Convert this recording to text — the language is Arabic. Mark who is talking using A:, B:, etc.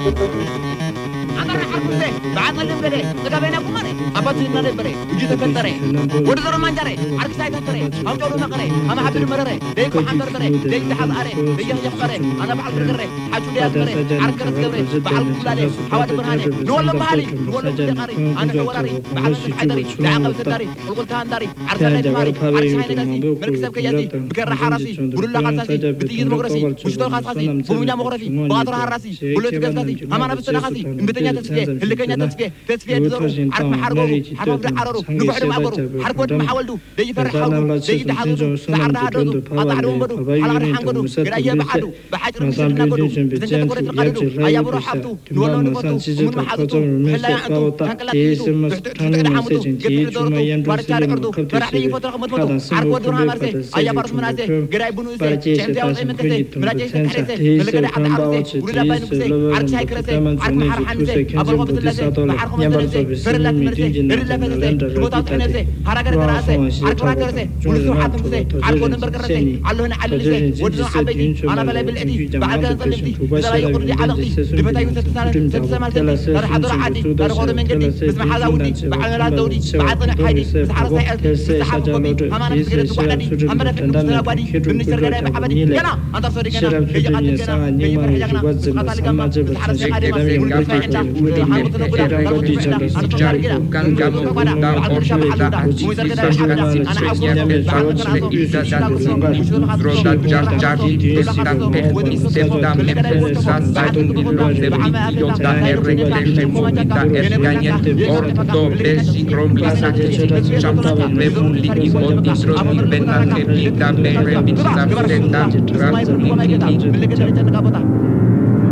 A: أنا راح أقول لك بعد ما نبرة تكابينا كمانة أبغى نبرة يجي تفترة ودور ما نجري أرك سايد تفترة هم جورو نقرة هم حبيب مرة ديك محمد مرة ديك تحب أرة ديك يحب أرة أنا بعد مرة حاجة أرة أرك كرس كرة بعد كلالة حواد برهانة نولا بحالي نولا بجاري أنا نوراري بعد حدري دعاء تداري وقلت هنداري عرسنا تماري عرسنا نجاسي مركز كياسي بكرة حراسي بقول لك حراسي بتيجي ديمقراطي وشتور خاصي بموجة مغرفي بقدر حراسي بقول لك كذا أما أنا بستنا خاصي بدنا تسفيه اللي كنا تسفيه تزور عرف محاربو حرب حرارو نبحر معبرو حركود محاولدو دي فرحوا دي تحضروا سعرنا هذا قطعوا بدو على رحمكم قرايه بعدو بحاجر مسلنا بدو بدنا تقول القلدو ايا برو حبتو نولو نقطو من محاضتو هلا يعطو هكلا تدعمدو يدور بارتال اردو فرحني فتره مدمدو حركود درها مرسي ايا برس مناسي قراي بنوسي جنبي او ايمنتسي مراجي سحرسي لقد حد عرسي ولا باينوسي عرس هاي كرسي عرف حرحنسي ابو قبط اللسي بحركم مرسي فرلات مرسي فرلا فسي موتات حنسي حركه كراسي عركرا كرسي ولسو حاتم كرسي عركو نمبر كرسي علو هنا علو لسي ودنو حبيتي انا بلا بالادي بعد كان ظلمتي اذا يقول لي علقتي لفتاي ستسالتي راح ادور عادي راح اخذ من قدي بسمع هذا ودي بعد لا دودي بعد انا حيدي سحر سايلتي سحر قومي اما انا فكرت بعدي اما انا فكرت انا بعدي بالنسبه لي بحبدي يلا انت صدق انا هي قاتل كنا هي فرحنا قاتل كما سحر سايلتي